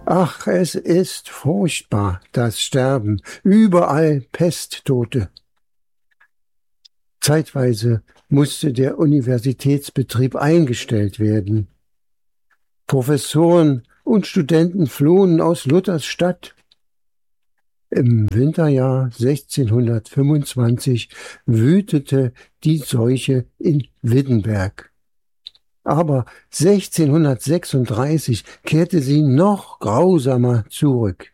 Ach, es ist furchtbar, das Sterben. Überall Pesttote. Zeitweise musste der Universitätsbetrieb eingestellt werden. Professoren und Studenten flohen aus Luthers Stadt. Im Winterjahr 1625 wütete die Seuche in Wittenberg. Aber 1636 kehrte sie noch grausamer zurück.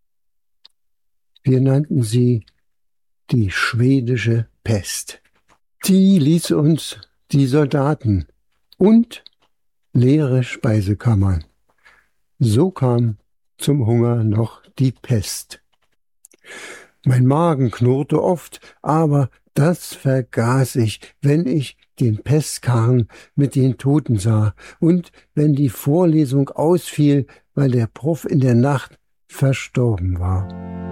Wir nannten sie die schwedische Pest. Die ließ uns die Soldaten und leere Speisekammern. So kam zum Hunger noch die Pest. Mein Magen knurrte oft, aber das vergaß ich, wenn ich den Pestkarren mit den Toten sah und wenn die Vorlesung ausfiel, weil der Prof in der Nacht verstorben war.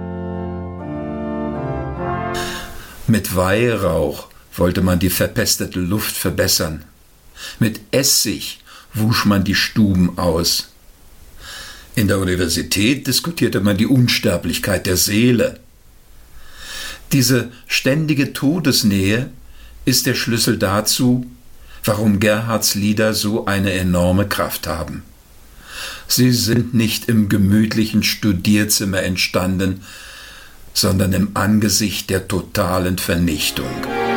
Mit Weihrauch wollte man die verpestete Luft verbessern. Mit Essig wusch man die Stuben aus. In der Universität diskutierte man die Unsterblichkeit der Seele. Diese ständige Todesnähe ist der Schlüssel dazu, warum Gerhards Lieder so eine enorme Kraft haben. Sie sind nicht im gemütlichen Studierzimmer entstanden, sondern im Angesicht der totalen Vernichtung.